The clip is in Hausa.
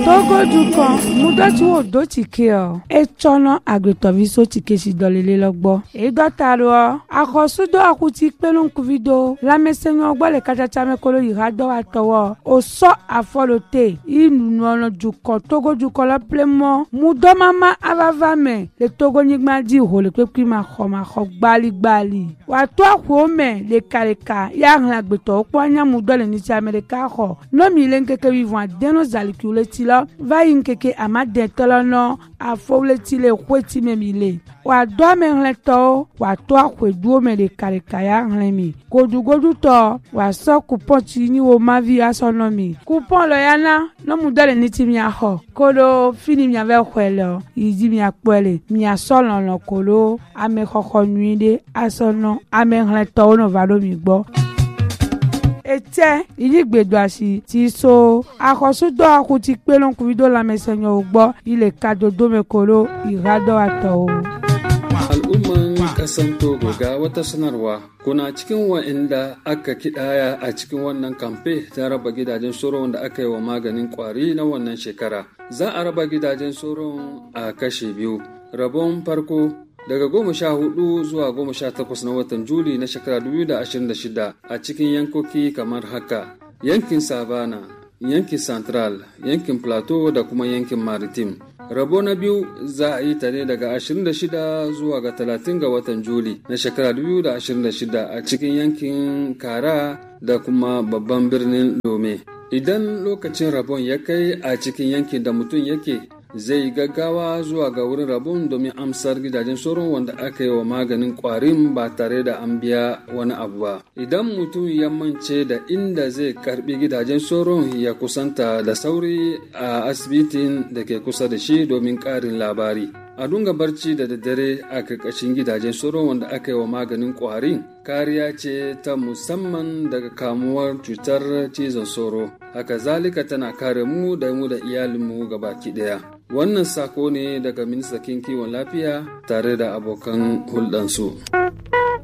Togo dukan mudoti wo do tike o e chono agretoviso tike si dolele logbo e dotaro akosudo akuti pelun kuvido la mesenyo gbo le kachacha mekolo yirado atowo o so afolote inu ono dukan Togo dukan la plemo mudo mama avavame le Togo nyigma di ho le pepi ma kho gbali wa to akwo me le kareka ya hlan agbeto opo anya mudo le ni ti America ho no mi le nkeke vivant deno zalikule tilo va yinkeke amade tolono afowle tile kweti memile wa do me hleto wa to akweduo me le kareka ya hlenmi godugodu to wa so coupon ti ni wo mavi asonomi coupon lo yana no mudo le ni ti mi aho kolo fini mi ave kwelo yidi mi akpele mi asolon lo kolo ame khokho nuide asono ame hleto no valo mi gbo ete iligbedo asi ti so akosudo akuti pelon kuvido la mesenyo ugbo ile kadodo mekolo irado ato al'umman kasan Togo ga wata sanarwa kuna cikin wa'inda aka kidaya a cikin wannan kamfe ta raba gidajen soron da aka yi wa maganin kwari na wannan shekara. Za a raba gidajen soron a kashe biyu. Rabon farko daga 14 zuwa 18 na watan Juli na shekara 2026 a cikin yankoki kamar haka: yankin Savana, yankin Central, yankin Plateau da kuma yankin Maritime. Rabo na biyu za a yi ta ne daga 26 zuwa ga 30 ga watan Juli na shekara 2026 a cikin yankin Kara da kuma babban birnin Lome. Idan lokacin rabon ya kai a cikin yankin da mutum yake, zai gaggawa zuwa ga wurin rabon domin amsar gidajen sauron wanda aka yi wa maganin kwarin ba tare da an biya wani abu ba. Idan mutum ya mance da inda zai karbi gidajen sauron, ya kusanta da sauri a asibitin da ke kusa da shi domin karin labari. A dunga barci da daddare a karkashin gidajen sauron wanda aka yi wa maganin kwarin kariya ce ta musamman daga kamuwar cutar cizon sauro. Haka zalika tana kare mu da iyalinmu gabaki daya. Wannan sako ne daga ministan kiwon lafiya tare da abokan hulɗansu.